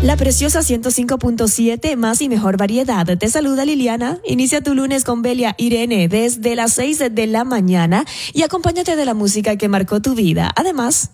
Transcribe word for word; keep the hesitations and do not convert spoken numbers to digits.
La preciosa ciento cinco punto siete, más y mejor variedad. Te saluda Liliana. Inicia tu lunes con Belia Irene desde las seis de la mañana y acompáñate de la música que marcó tu vida. Además,